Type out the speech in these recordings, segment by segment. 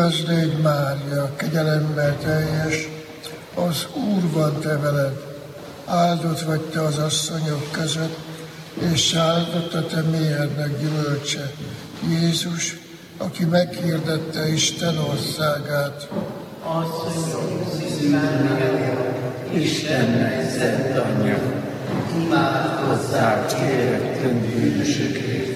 Üdvözl légy Mária, kegyelemmel teljes, az Úr van te veled, áldott vagy te az asszonyok között, és áldott a te méhednek gyümölcse, Jézus, aki meghirdette Isten országát. Istennek szent anyja, imádkozzál érettünk bűnösökért.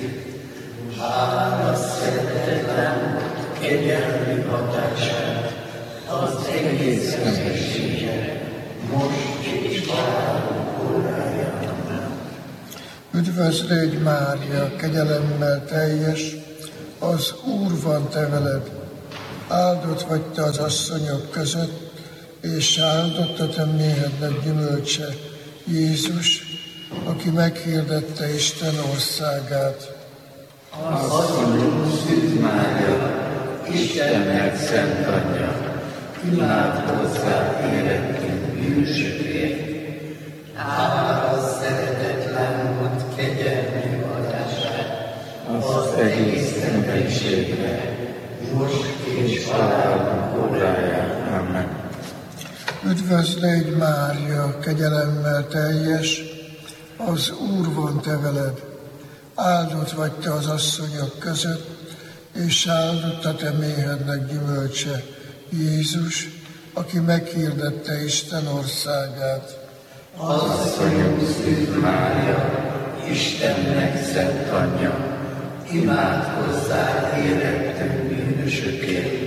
Hála szeretetlen, kegyelmi hatását, az egész embersége, most és halálunk órájában. Üdvözl légy Mária, kegyelemmel teljes, az Úr van te veled, áldott vagy te az asszonyok között, és áldott a te méhednek gyümölcse, Jézus, aki meghirdette Isten országát. Asszonyunk Szűz Mária, Istennek szent anyja, imádkozzál érettünk bűnösökért. Hála szeretetlen volt kegyelmi hatását, az egész emberiségre, most és halálunk óráján. Amen. Üdvözl légy Mária, kegyelemmel teljes, az Úr van te veled, áldott vagy te az asszonyok között, és áldott a te méhednek gyümölcse, Jézus, aki meghirdette Isten országát. Asszonyunk Szűz Mária, Istennek szent anyja, imádkozzál érettünk bűnösökért.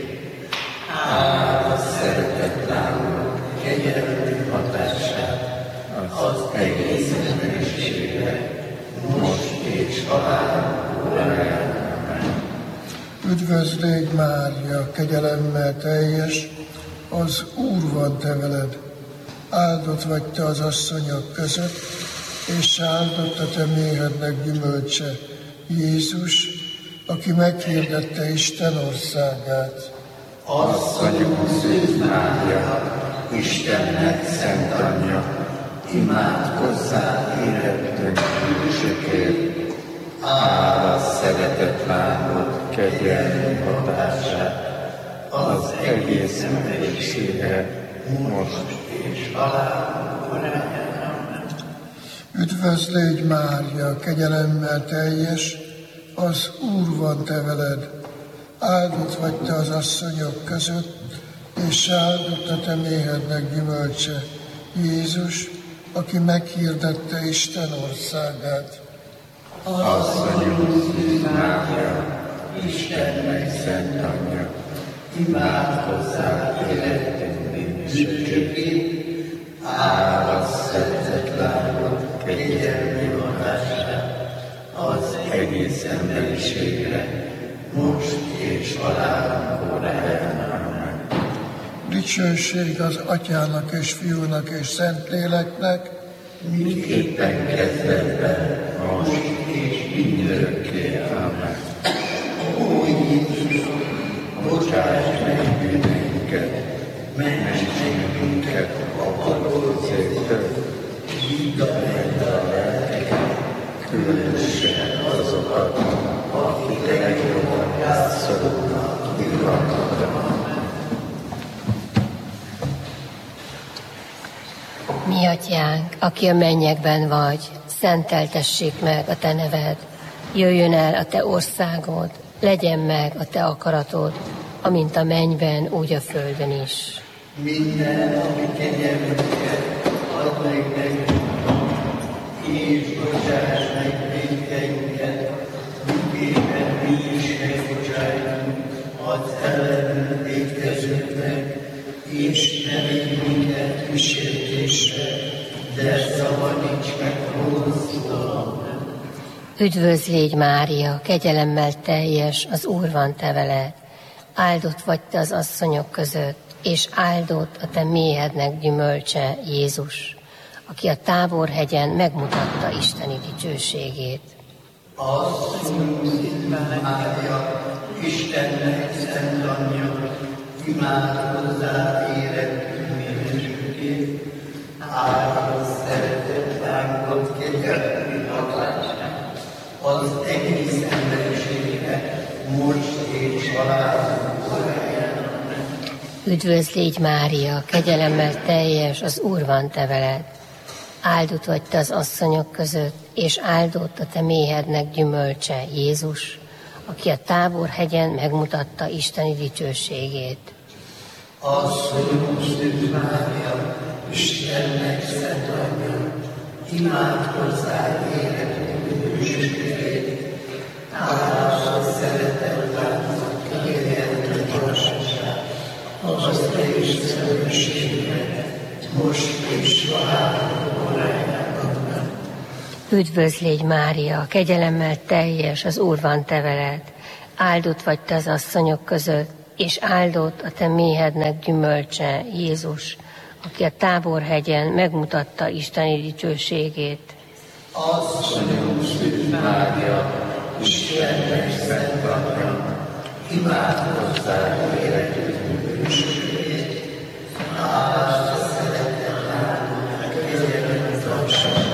Hála szeretetlen kegyelmi hatását, az egész emberiségre, most és halálunk óráján. Amen. Üdvözl légy Mária, kegyelemmel teljes, az Úr van te veled, áldott vagy te az asszonyok között, és áldott a te méhednek gyümölcse, Jézus, aki meghirdette Isten országát. Asszonyunk Szűz Mária, Istennek szent anyja, imádkozzál érettünk bűnösökért. Hála szeretetlen volt kegyelmi hatását, az egész emberiségre, most és halálunk óráján. Üdvözl légy Mária, kegyelemmel teljes, az Úr van te veled, áldott vagy te az asszonyok között, és áldott a te méhednek gyümölcse, Jézus, aki meghirdette Isten országát. Asszonyunk Szűz Mária, Istennek szent anyja, imádkozzál érettünk bűnösökért. Hála szeretetlen volt kegyelmi hatását, az egész emberiségre, most és halálunk óráján. Amen. Dicsőség az Atyának és Fiúnak és Szentléleknek, miképpen kezdetben, most és mindörökké. Amen. Ó Jézus, bocsáss meg bűneinket, ments meg minket a haláltól, vidd a mennybe a lelkeket, különösen azokat, akik legjobban rászorulnak irgalmadra. Mi atyánk, aki a mennyekben vagy, szenteltessék meg a te neved, jöjjön el a te országod, legyen meg a te akaratod, amint a mennyben, úgy a földön is. Minden, ami kenyerünket, add meg nekünk, és bocsáss meg vétkeinket, miképpen mi is megbocsájtunk az ellenünk vétkezőknek, és ne vigy minket kísértésre, de szabadíts meg gonosztól. Üdvözl légy Mária, kegyelemmel teljes, az Úr van te veled, áldott vagy te az asszonyok között, és áldott a te méhednek gyümölcse, Jézus, aki a Táborhegyen megmutatta isteni dicsőségét. Asszonyunk Szűz Mária, Istennek szent anyja, imádkozzál érettünk bűnösökért. Hála szeretet lángott kegyelmi hatását, az egész emberiségre, most és halálunk óráján. Üdvözl légy Mária, kegyelemmel teljes, az Úr van te veled. Áldott vagy te az asszonyok között, és áldott a te méhednek gyümölcse, Jézus, aki a Tábor-hegyen megmutatta Isteni dicsőségét. Asszonyunk Szűz Mária, Istennek szent anyja, imádkozzál életünk bűnösségét, hálás szeretet látszat, kegyelmet igazság, az te Istenösséged, most és halálunk órájában. Üdvözl légy Mária, kegyelemmel teljes, az Úr van te veled. Áldott vagy te az asszonyok között, és áldott a te méhednek gyümölcse, Jézus, aki a Tábor-hegyen megmutatta Isteni dicsőségét. Asszonyunk Szűz Mária, Istennek szent anyja, imádkozzál életünk bűnösségét, hálás szeretet látszat, kegyelmet igazság,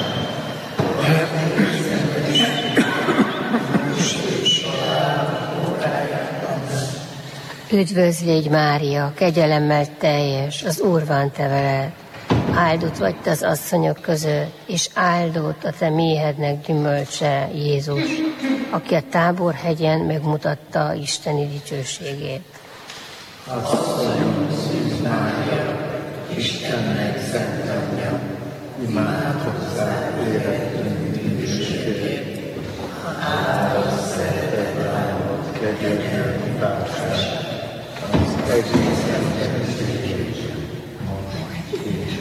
Üdvözl légy Mária, kegyelemmel teljes, az Úr van te veled. Áldott vagy te az asszonyok között, és áldott a te méhednek gyümölcse, Jézus, aki a Tábor-hegyen megmutatta Isteni dicsőségét. Asszonyunk Szűz Mária, Istennek szent anyja, imádkozzál életünk bűnösségét, hálás szeretet látszat, kegyelmet igazság, az egész emberiség, most és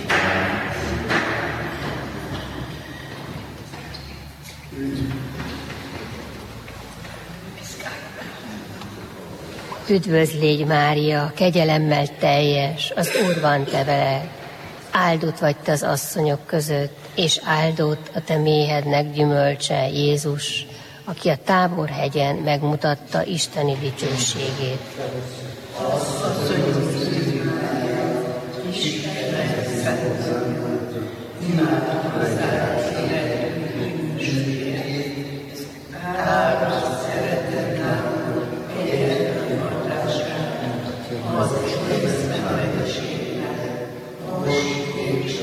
Üdvözl légy Mária, kegyelemmel teljes, az Úr van te veled. Áldott vagy te az asszonyok között, és áldott a te méhednek gyümölcse, Jézus, aki a Tábor-hegyen megmutatta Isteni dicsőségét. Asszonyunk Szűz Mária, Istennek szent anyja, imádkozzál életünk bűnösségét, hálás szeretet látszat, kegyelmet igazság, az egész emberiségnek, most és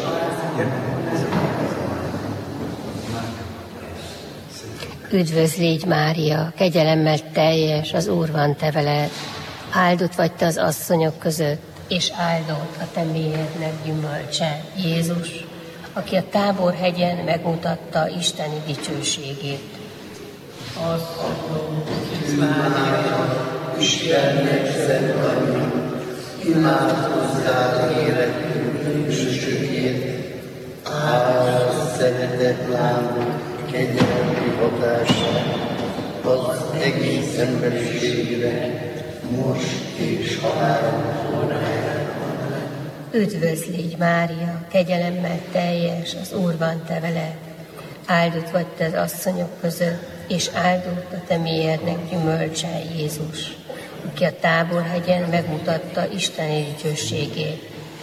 Üdvözl légy Mária, kegyelemmel teljes, az Úr van te veled. Áldott vagy te az asszonyok között, és áldott a te méhednek gyümölcse, Jézus, aki a Tábor-hegyen megmutatta Isteni dicsőségét. Asszonyunk Szűz Mária, Istennek szent anyja, imádkozzál életünk bűnösségét, hálás szeretet látszat, kegyelmi hatását, az egész emberiségre, most és halálunk órájában. Üdvözl légy Mária, kegyelemmel teljes, az Úr van te veled. Áldott vagy te az asszonyok között, és áldott a te méhednek gyümölcse, Jézus, aki a Tábor-hegyen megmutatta Isteni dicsőségét.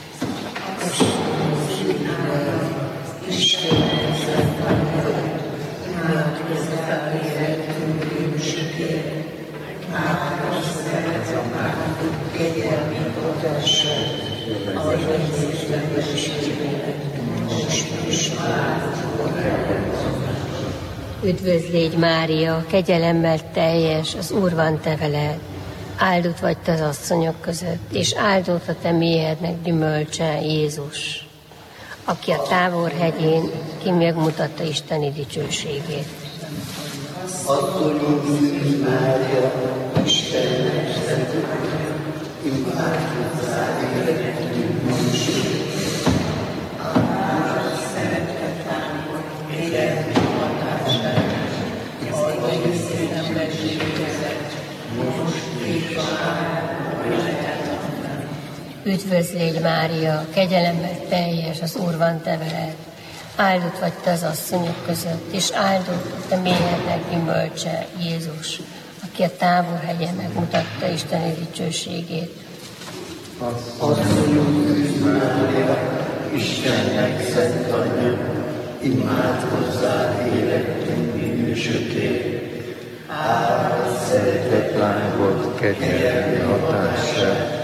Istennek szent anyja, imádkozzál életünk bűnösségét, hálás szeretet látszat, kegyelmi hatását, az egész emberiségnek, most és halálunk órájában. Üdvözl légy Mária, kegyelemmel teljes, az Úr van te veled. Áldott vagy te az asszonyok között, és áldott a te méhednek gyümölcse, Jézus, aki a Tábor-hegyén megmutatta Isteni dicsőségét. Asszonyunk Szűz Mária, Istennek szent anyja, imádkozzál életünk bűnösségét, hálás szeretet látszat, kegyelmi hatását, az egész emberiségnek, most és halálunk órájában. Üdvözl légy Mária, kegyelemmel teljes, az Úr van te veled. Áldott vagy te az asszonyok között, és áldott a te méhednek gyümölcse, Jézus, aki a Tábor-hegyen megmutatta Isteni dicsőségét. Asszonyunk Szűz Mária, Istennek szent anyja, imádkozzál életünk bűnösségét, hálás szeretet látszat, kegyelmi hatását,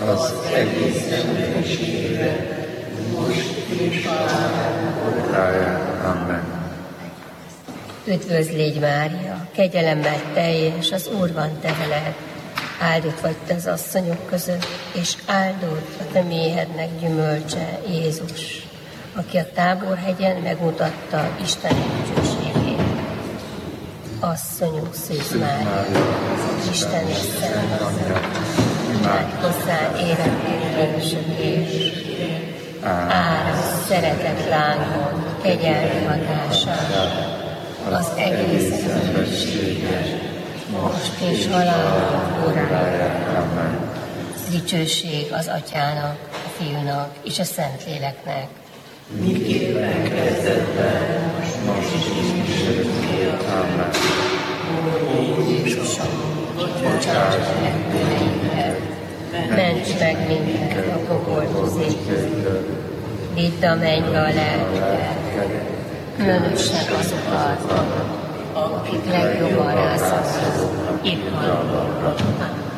az egész emberiségre, most és halálra. Amen. Üdvözlégy Mária, kegyelemmel teljes, az Úr van te veled. Áldott vagy te az asszonyok között, és áldott a te méhednek gyümölcse, Jézus, aki a Táborhegyen megmutatta Isten dicsőségét. Asszonyunk Szűz Mária, Isten és Szent Anyja, imádj hozzá életérvényesökés. Árasz szeretet lángon, kegyelmi hatására, az egész emberiségre, most és halálra órára. Dicsőség az Atyának, a Fiúnak és a Szentléleknek. Miképpen kezdetben, most is örökké. Amen. Jézusom, bocsáss meg bűneinket, ments meg minket a pokoltüzétől, vidd a mennybe a lelkeket, különösen azokat, akik legjobban rászorulnak, itt halnak.